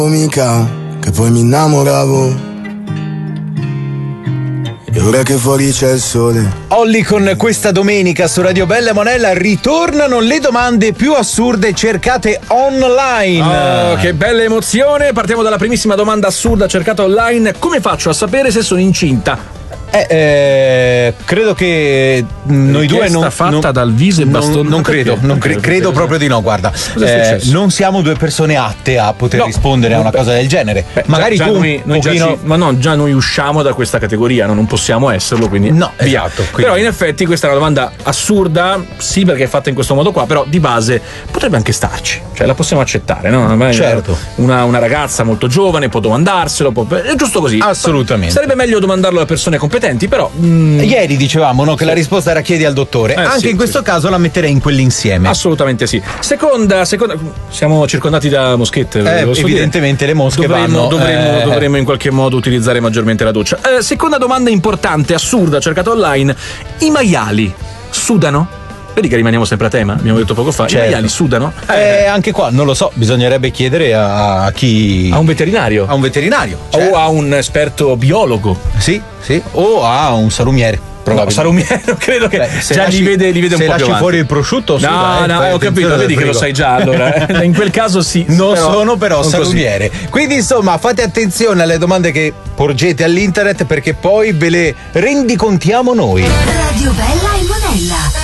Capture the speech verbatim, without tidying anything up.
Mica, che poi mi innamoravo. E ora che fuori c'è il sole. Olli, con questa domenica su Radio Bella e Monella ritornano le domande più assurde cercate online. Oh, che bella emozione! Partiamo dalla primissima domanda assurda cercata online. Come faccio a sapere se sono incinta? Eh, eh, credo che noi due non fatta non, dal viso e bastone. Non, non credo, non cre- credo proprio di no. Guarda, eh, non siamo due persone atte a poter no. rispondere a una cosa del genere. Beh, Magari già, tu, già noi, noi pochino... già ci, ma no, già noi usciamo da questa categoria, no? Non possiamo esserlo, quindi no, via. Esatto, quindi... Però in effetti questa è una domanda assurda, sì, perché è fatta in questo modo qua, però di base potrebbe anche starci, cioè la possiamo accettare, no? Certo. Una, una ragazza molto giovane può domandarselo, può... è giusto così. Assolutamente. Sarebbe meglio domandarlo a persone competenti, però. Mh, Ieri dicevamo no, che sì. la risposta era chiedi al dottore. Eh, Anche sì, in questo sì. caso la metterei in quell'insieme. Assolutamente sì. Seconda, seconda siamo circondati da moschette. Eh, evidentemente dire. Le mosche dovremmo, vanno. Dovremmo, eh. dovremmo in qualche modo utilizzare maggiormente la doccia. Eh, seconda domanda importante, assurda, cercata online. I maiali sudano? Vedi che rimaniamo sempre a tema, abbiamo detto poco fa. Certo. I maiali sudano? Eh, anche qua non lo so, bisognerebbe chiedere a, a chi. A un veterinario. A un veterinario. Certo. O a un esperto biologo. Sì, sì. O a un salumiere. No, salumiere, credo che Beh, già lasci, li vede, li vede un po' più avanti. Se lasci fuori il prosciutto suda, no, eh, no, ho capito, vedi che lo sai già allora. In quel caso sì. Non però, sono però non salumiere. Così. Quindi insomma fate attenzione alle domande che porgete all'internet perché poi ve le rendicontiamo noi. Radio Bella e Monella.